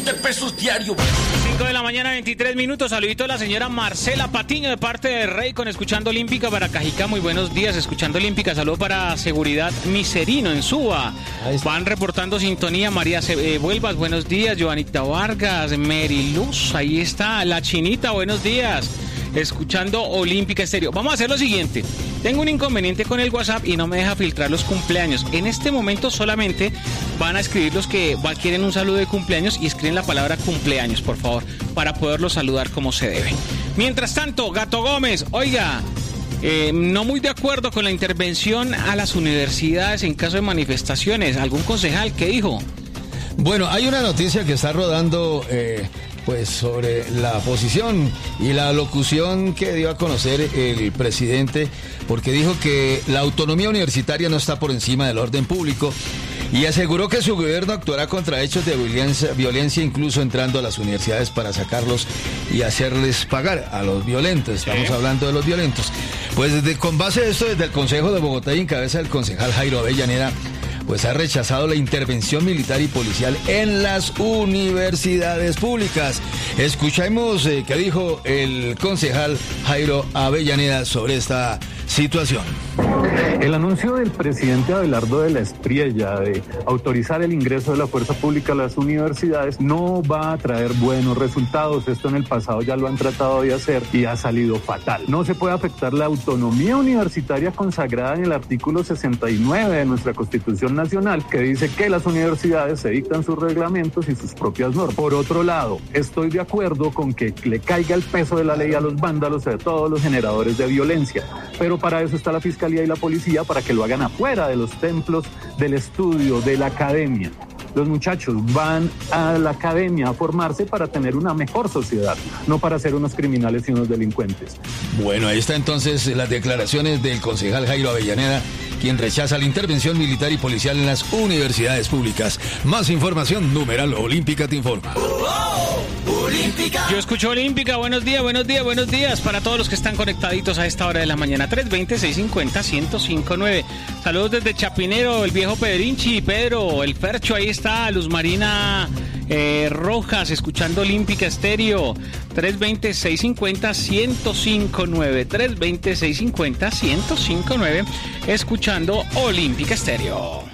pesos diarios. 5 de la mañana, 23 minutos. Saludito a la señora Marcela Patiño de parte de Rey con Escuchando Olímpica para Cajicá. Muy buenos días, Escuchando Olímpica. Saludo para Seguridad Miserino en Suba. Van reportando sintonía. María Vuelvas, buenos días. Joanita Vargas, Mary Luz, ahí está. La Chinita, buenos días. Escuchando Olímpica Estéreo. Vamos a hacer lo siguiente. Tengo un inconveniente con el WhatsApp y no me deja filtrar los cumpleaños. En este momento solamente van a escribir los que quieren un saludo de cumpleaños y escriben la palabra cumpleaños, por favor, para poderlos saludar como se debe. Mientras tanto, Gato Gómez, oiga, no muy de acuerdo con la intervención a las universidades en caso de manifestaciones. ¿Algún concejal qué dijo? Bueno, hay una noticia que está rodando pues sobre la posición y la locución que dio a conocer el presidente, porque dijo que la autonomía universitaria no está por encima del orden público y aseguró que su gobierno actuará contra hechos de violencia, incluso entrando a las universidades para sacarlos y hacerles pagar a los violentos. Estamos hablando de los violentos. Pues con base a esto, desde el Consejo de Bogotá y en cabeza del concejal Jairo Avellaneda, pues ha rechazado la intervención militar y policial en las universidades públicas. Escuchemos qué dijo el concejal Jairo Avellaneda sobre esta situación. El anuncio del presidente Abelardo de la Espriella de autorizar el ingreso de la fuerza pública a las universidades no va a traer buenos resultados. Esto en el pasado ya lo han tratado de hacer y ha salido fatal. No se puede afectar la autonomía universitaria consagrada en el artículo 69 de nuestra Constitución Nacional, que dice que las universidades se dictan sus reglamentos y sus propias normas. Por otro lado, estoy de acuerdo con que le caiga el peso de la ley a los vándalos y a todos los generadores de violencia, pero para eso está la Fiscalía y la Policía, para que lo hagan afuera de los templos del estudio, de la academia. Los muchachos van a la academia a formarse para tener una mejor sociedad, no para ser unos criminales y unos delincuentes. Bueno, ahí está entonces las declaraciones del concejal Jairo Avellaneda, quien rechaza la intervención militar y policial en las universidades públicas. Más información, numeral Olímpica te informa. Olímpica. Yo escucho Olímpica. Buenos días, buenos días, buenos días para todos los que están conectaditos a esta hora de la mañana. 320-650-1059. Saludos desde Chapinero, el viejo Pedrinchi, Pedro, el Fercho, ahí está, Luz Marina Rojas, escuchando Olímpica Estéreo. 320-650-1059. 320-650-1059, escuchando Olímpica Estéreo.